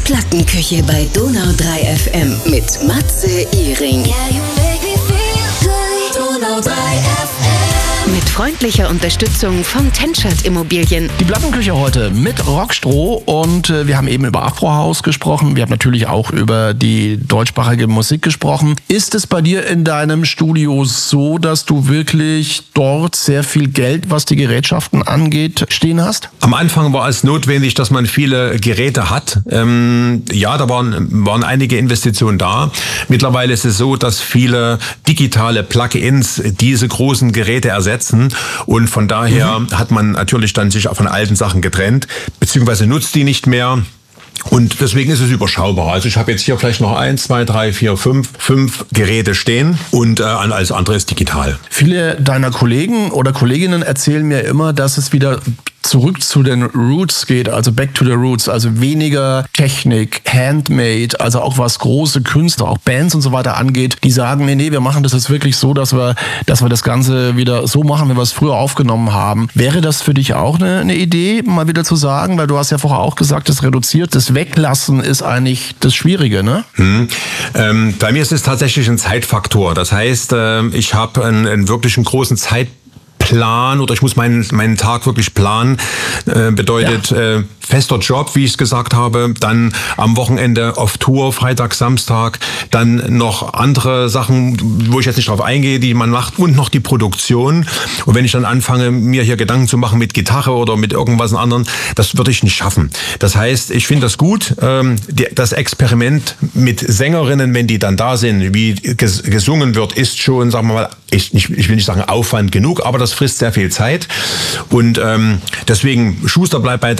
Plattenküche bei Donau 3 FM mit Matze Iring. Donau 3 FM. Mit freundlicher Unterstützung von Tenschert Immobilien. Die Plattenküche heute mit Rockstroh und wir haben eben über Afrohaus gesprochen. Wir haben natürlich auch über die deutschsprachige Musik gesprochen. Ist es bei dir in deinem Studio so, dass du wirklich dort sehr viel Geld, was die Gerätschaften angeht, stehen hast? Am Anfang war es notwendig, dass man viele Geräte hat. Ja, da waren einige Investitionen da. Mittlerweile ist es so, dass viele digitale Plugins diese großen Geräte ersetzen. Und von daher hat man natürlich dann sich von alten Sachen getrennt, beziehungsweise nutzt die nicht mehr. Und deswegen ist es überschaubar. Also ich habe jetzt hier vielleicht noch 1, 2, 3, 4, 5 Geräte stehen und alles andere ist digital. Viele deiner Kollegen oder Kolleginnen erzählen mir immer, dass es wieder zurück zu den Roots geht, also back to the roots, also weniger Technik, Handmade, also auch was große Künstler, auch Bands und so weiter angeht, die sagen, nee, wir machen das jetzt wirklich so, dass wir das Ganze wieder so machen, wie wir es früher aufgenommen haben. Wäre das für dich auch eine Idee, mal wieder zu sagen, weil du hast ja vorher auch gesagt, das reduziert, das Weglassen ist eigentlich das Schwierige, ne? Bei mir ist es tatsächlich ein Zeitfaktor. Das heißt, ich habe einen wirklich großen Zeitplan oder ich muss meinen Tag wirklich planen. Bedeutet fester Job, wie ich es gesagt habe, dann am Wochenende auf Tour, Freitag, Samstag, dann noch andere Sachen, wo ich jetzt nicht drauf eingehe, die man macht und noch die Produktion. Und wenn ich dann anfange, mir hier Gedanken zu machen mit Gitarre oder mit irgendwas anderem, das würde ich nicht schaffen. Das heißt, ich finde das gut, das Experiment mit Sängerinnen, wenn die dann da sind, wie gesungen wird, ist schon, sagen wir mal, ich will nicht sagen Aufwand genug, aber das frisst sehr viel Zeit. Und deswegen, Schuster, bleib bei